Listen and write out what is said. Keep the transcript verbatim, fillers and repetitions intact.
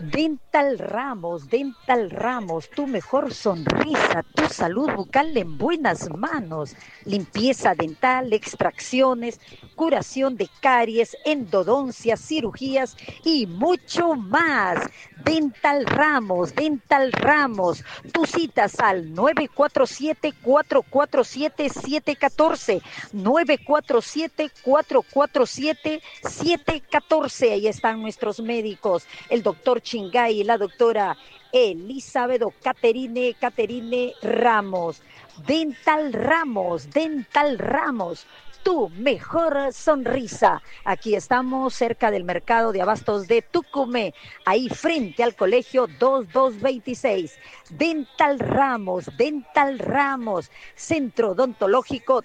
Dental Ramos, Dental Ramos, tu mejor sonrisa, tu salud bucal en buenas manos. Limpieza dental, extracciones, curación de caries, endodoncias, cirugías y mucho más. Dental Ramos, Dental Ramos. Tus citas al nueve cuatro siete, cuatro cuatro siete, siete uno cuatro, nueve cuatro siete, cuatro cuatro siete, siete uno cuatro. Ahí están nuestros médicos, el doctor Chingay y la doctora Elizabeth o Caterine, Caterine Ramos. Dental Ramos, Dental Ramos, tu mejor sonrisa. Aquí estamos cerca del mercado de abastos de Tucumé, ahí frente al colegio dos dos veintiséis. Dental Ramos, Dental Ramos, Centro Odontológico